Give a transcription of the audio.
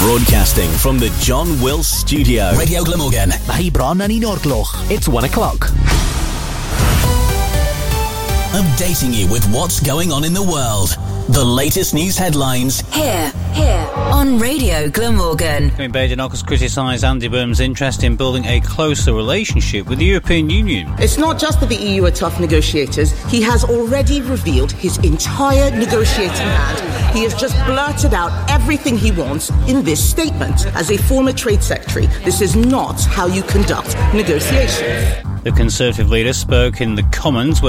Broadcasting from the John Wills Studio. Radio Glamorgan. Mae bron yn 1 o'r gloch. It's 1 o'clock. Updating you with what's going on in the world. The latest news headlines. Here, on Radio Glamorgan. Baden has criticised Andy Burnham's interest in building a closer relationship with the European Union. It's not just that the EU are tough negotiators. He has already revealed his entire negotiating hand. He has just blurted out everything he wants in this statement. As a former trade secretary, this is not how you conduct negotiations. The Conservative leader spoke in the Commons, where